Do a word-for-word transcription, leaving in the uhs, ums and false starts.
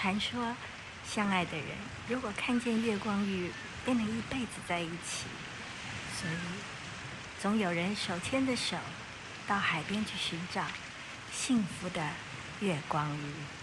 传说，相爱的人如果看见月光鱼，便能一辈子在一起。所以，总有人手牵着手到海边去寻找幸福的月光鱼。